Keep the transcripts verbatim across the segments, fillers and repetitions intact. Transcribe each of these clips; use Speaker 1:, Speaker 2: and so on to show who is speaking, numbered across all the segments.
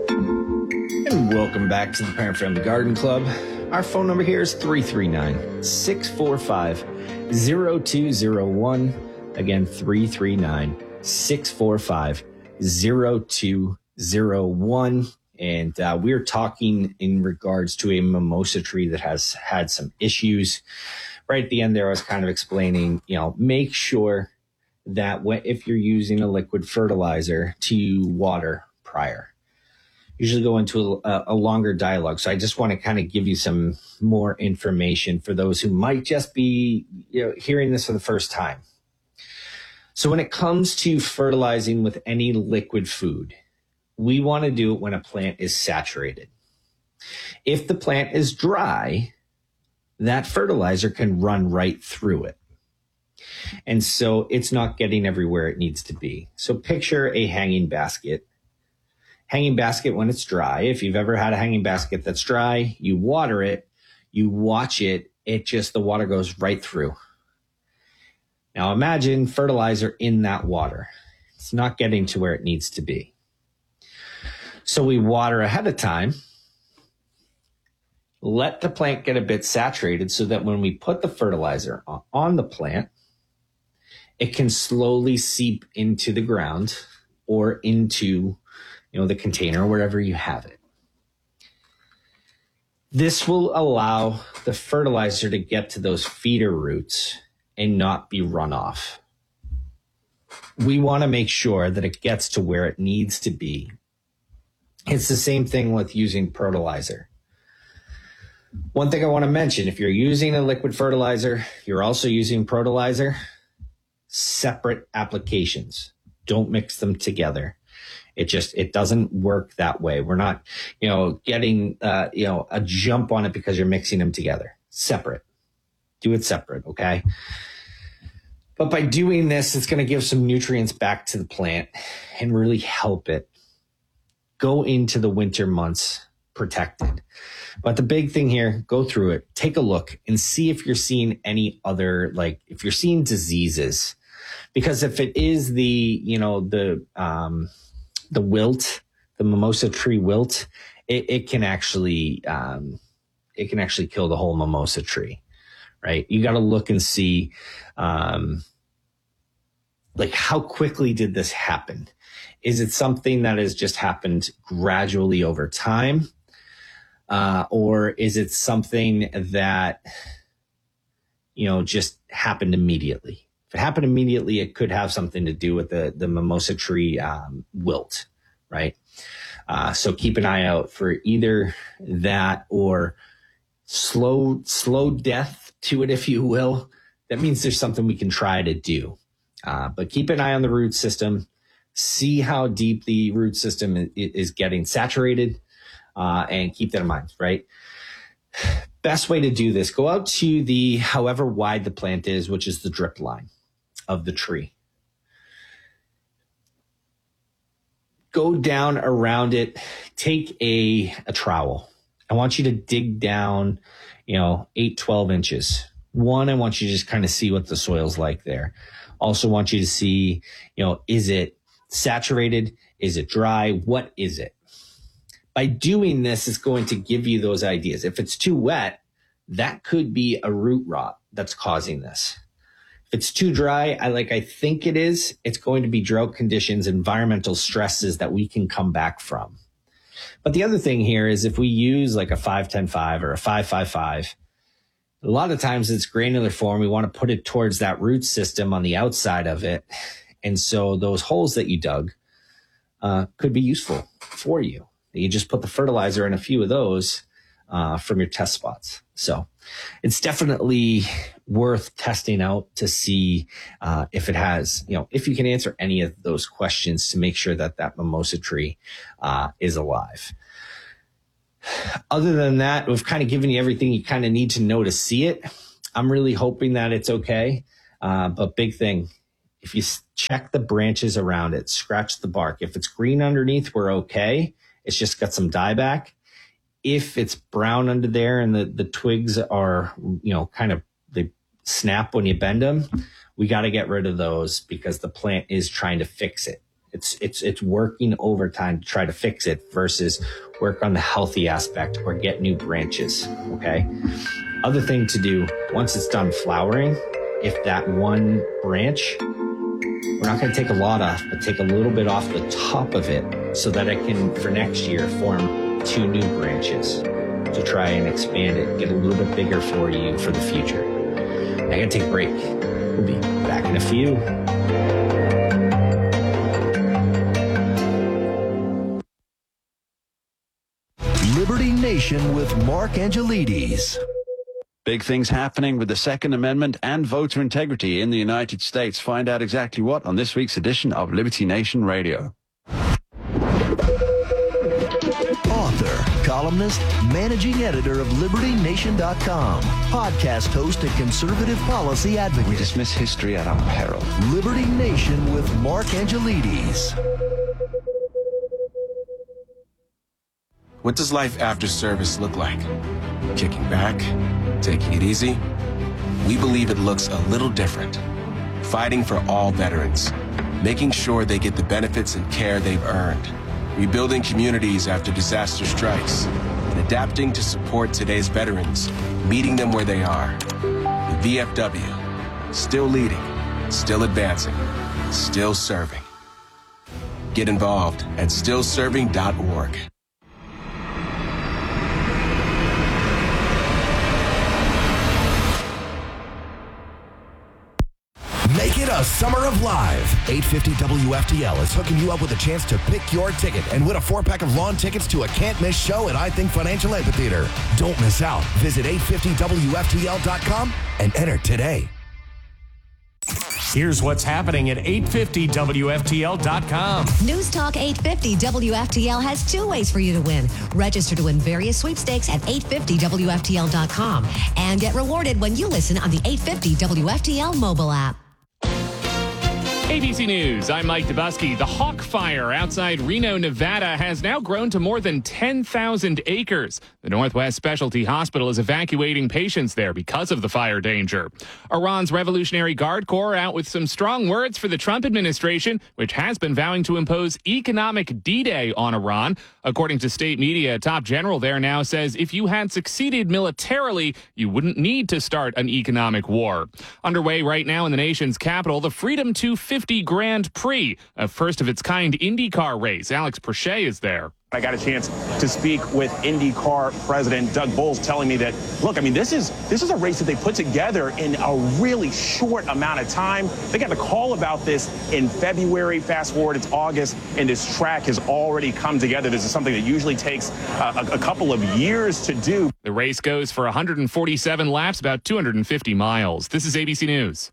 Speaker 1: And welcome back to the Parent Friendly Garden Club. Our phone number here is three three nine, six four five, zero two zero one. Again, three three nine, six four five, zero two zero one. And uh, we're talking in regards to a mimosa tree that has had some issues. Right at the end there, I was kind of explaining, you know, make sure that when, if you're using a liquid fertilizer, to water prior. Usually go into a, a longer dialogue. So I just want to kind of give you some more information for those who might just be, you know, hearing this for the first time. So when it comes to fertilizing with any liquid food, we want to do it when a plant is saturated. If the plant is dry, that fertilizer can run right through it. And so it's not getting everywhere it needs to be. So picture a hanging basket. Hanging basket when it's dry. If you've ever had a hanging basket that's dry, you water it, you watch it, it just, the water goes right through. Now imagine fertilizer in that water. It's not getting to where it needs to be. So we water ahead of time, let the plant get a bit saturated so that when we put the fertilizer on the plant, it can slowly seep into the ground or into, you know, the container, wherever you have it. This will allow the fertilizer to get to those feeder roots and not be run off. We want to make sure that it gets to where it needs to be. It's the same thing with using fertilizer. One thing I want to mention, if you're using a liquid fertilizer, you're also using fertilizer, separate applications. Don't mix them together. It just, it doesn't work that way. We're not, you know, getting, uh, you know, a jump on it because you're mixing them together. Separate. Do it separate, okay? But by doing this, it's going to give some nutrients back to the plant and really help it go into the winter months protected. But the big thing here, go through it, take a look and see if you're seeing any other, like if you're seeing diseases, because if it is the, you know, the, um, the wilt, the mimosa tree wilt, it, it can actually, um, it can actually kill the whole mimosa tree, right? You got to look and see, um, like how quickly did this happen? Is it something that has just happened gradually over time? Uh, or is it something that, you know, just happened immediately? If it happened immediately, it could have something to do with the, the mimosa tree um, wilt, right? Uh, so keep an eye out for either that or slow, slow death to it, if you will. That means there's something we can try to do. Uh, but keep an eye on the root system. See how deep the root system is, is getting saturated, uh, and keep that in mind, right? Best way to do this, go out to the, however wide the plant is, which is the drip line of the tree. Go down around it, take a, a trowel. I want you to dig down, you know, eight, twelve inches. One, I want you to just kind of see what the soil's like there. Also want you to see, you know, is it saturated? Is it dry? What is it? By doing this, it's going to give you those ideas. If it's too wet, that could be a root rot that's causing this. If it's too dry, I like I think it is, it's going to be drought conditions, environmental stresses that we can come back from. But the other thing here is if we use like a five ten five or a five five five, a lot of times it's granular form. We want to put it towards that root system on the outside of it. And so those holes that you dug uh, could be useful for you. You just put the fertilizer in a few of those uh, from your test spots. So it's definitely worth testing out to see uh, if it has, you know, if you can answer any of those questions to make sure that that mimosa tree uh, is alive. Other than that, we've kind of given you everything you kind of need to know to see it. I'm really hoping that it's okay. Uh, but big thing, if you check the branches around it, scratch the bark. If it's green underneath, we're okay. It's just got some dieback. If it's brown under there and the, the twigs are, you know, kind of, they snap when you bend them, we got to get rid of those because the plant is trying to fix it. It's, it's, it's working overtime to try to fix it versus work on the healthy aspect or get new branches. Okay. Other thing to do once it's done flowering, if that one branch, we're not going to take a lot off, but take a little bit off the top of it so that it can, for next year, form two new branches to try and expand it, get a little bit bigger for you for the future. I got to take a break. We'll be back in a few.
Speaker 2: Liberty Nation with Mark Angelides.
Speaker 3: Big things happening with the Second Amendment and voter integrity in the United States. Find out exactly what on this week's edition of Liberty Nation Radio.
Speaker 2: Author, columnist, managing editor of Liberty Nation dot com, podcast host and conservative policy advocate.
Speaker 3: We dismiss history at our peril.
Speaker 2: Liberty Nation with Mark Angelides.
Speaker 4: What does life after service look like? Kicking back? Taking it easy? We believe it looks a little different. Fighting for all veterans. Making sure they get the benefits and care they've earned. Rebuilding communities after disaster strikes. And adapting to support today's veterans. Meeting them where they are. The V F W. Still leading. Still advancing. Still serving. Get involved at still serving dot org.
Speaker 2: Make it a summer of live. eight fifty W F T L is hooking you up with a chance to pick your ticket and win a four-pack of lawn tickets to a can't-miss show at I Think Financial Amphitheater. Don't miss out. Visit eight fifty W F T L dot com and enter today.
Speaker 5: Here's what's happening at eight fifty W F T L dot com.
Speaker 6: News Talk eight fifty W F T L has two ways for you to win. Register to win various sweepstakes at eight fifty W F T L dot com and get rewarded when you listen on the eight fifty W F T L mobile app.
Speaker 7: A B C News, I'm Mike Dubusky. The Hawk Fire outside Reno, Nevada has now grown to more than ten thousand acres. The Northwest Specialty Hospital is evacuating patients there because of the fire danger. Iran's Revolutionary Guard Corps out with some strong words for the Trump administration, which has been vowing to impose economic D-Day on Iran. According to state media, a top general there now says if you had succeeded militarily, you wouldn't need to start an economic war. Underway right now in the nation's capital, the Freedom two fifty Grand Prix, a first-of-its-kind IndyCar race. Alex Prochet is there.
Speaker 8: I got a chance to speak with IndyCar president Doug Boles, telling me that, look, I mean, this is this is a race that they put together in a really short amount of time. They got a call about this in February. Fast forward, it's August, and this track has already come together. This is something that usually takes a, a couple of years to do.
Speaker 7: The race goes for one hundred forty-seven laps, about two hundred fifty miles. This is A B C News.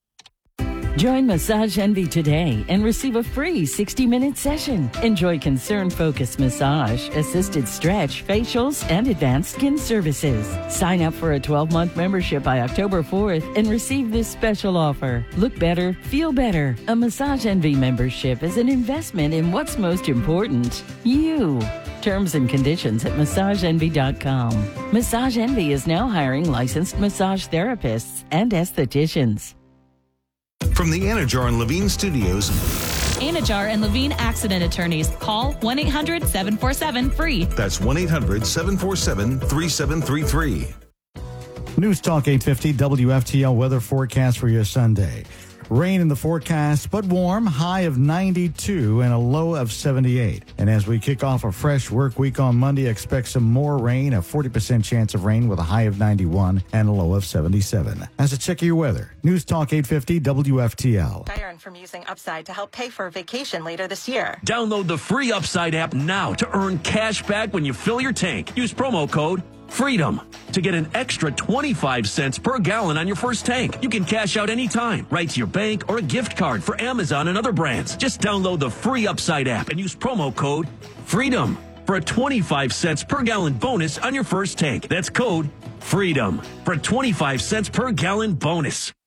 Speaker 9: Join Massage Envy today and receive a free sixty-minute session. Enjoy concern-focused massage, assisted stretch, facials, and advanced skin services. Sign up for a twelve-month membership by October fourth and receive this special offer. Look better, feel better. A Massage Envy membership is an investment in what's most important, you. Terms and conditions at massage envy dot com. Massage Envy is now hiring licensed massage therapists and estheticians.
Speaker 10: From the Anajar and Levine Studios.
Speaker 11: Anajar and Levine Accident Attorneys. Call one eight hundred seven four seven free.
Speaker 10: That's one eight hundred seven four seven three seven three three.
Speaker 12: News Talk eight fifty W F T L weather forecast for your Sunday. Rain in the forecast, but warm, high of ninety-two and a low of seventy-eight. And as we kick off a fresh work week on Monday, expect some more rain, a forty percent chance of rain with a high of ninety-one and a low of seventy-seven. As a check of your weather, News Talk eight fifty W F T L.
Speaker 13: Earn from using Upside to help pay for a vacation later this year.
Speaker 14: Download the free Upside app now to earn cash back when you fill your tank. Use promo code FREEDOM to get an extra twenty-five cents per gallon on your first tank. You can cash out anytime, right to your bank or a gift card for Amazon and other brands. Just download the free Upside app and use promo code FREEDOM for a twenty-five cents per gallon bonus on your first tank. That's code FREEDOM for a twenty-five cents per gallon bonus.